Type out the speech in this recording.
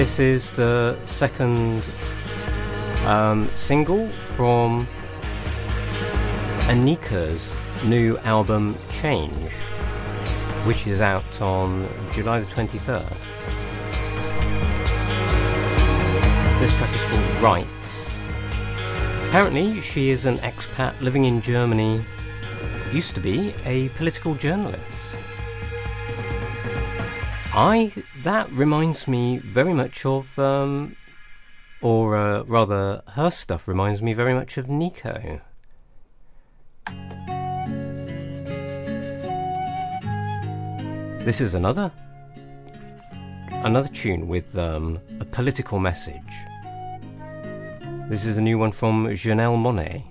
This is the second single from Anika's new album Change, which is out on July the 23rd. This track is called Rights. Apparently she is an expat living in Germany, used to be a political journalist. That reminds me very much of, rather her stuff reminds me very much of Nico. This is another tune with a political message. This is a new one from Janelle Monáe.